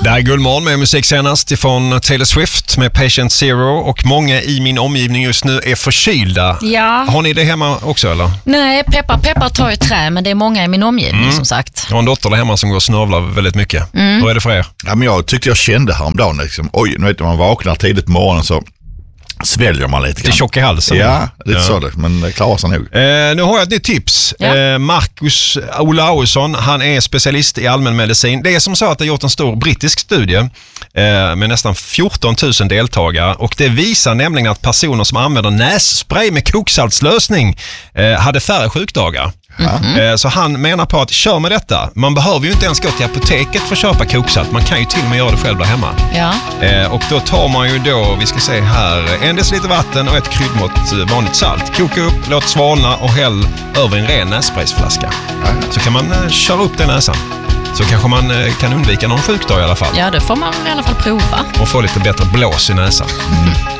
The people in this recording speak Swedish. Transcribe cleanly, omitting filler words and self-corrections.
Det här är Guldmorgon med musik senast ifrån Taylor Swift med Patient Zero, och många i min omgivning just nu är förkylda. Ja. Har ni det hemma också eller? Nej, peppar tar ju trä, men det är många i min omgivning som sagt. Jag har en dotter där hemma som går och snörvlar väldigt mycket. Hur är det för er? Ja, men jag tyckte jag kände häromdagen liksom, oj, nu vet man vaknar tidigt på morgonen så sväljer man lite grann. Det är tjock i halsen. Ja, lite så det, men det klarar sig nog. Nu har jag ett nytt tips. Marcus Olausson, han är specialist i allmänmedicin. Det är som så att det har gjort en stor brittisk studie med nästan 14 000 deltagare, och det visar nämligen att personer som använder nässpray med koksaltslösning hade färre sjukdagar. Så han menar på att kör med detta. Man behöver ju inte ens gå till apoteket för att köpa koksalt. Man kan ju till och med göra det själv där hemma. Och då tar man ju då, vi ska se här, 1 deciliter vatten och ett kryddmått vanligt salt. Koka upp, låt svalna och häll över en ren nässpraysflaska. Så kan man köra upp den näsan. Så kanske man kan undvika någon sjukdag i alla fall. Ja, det får man i alla fall prova. Och få lite bättre blås i näsan.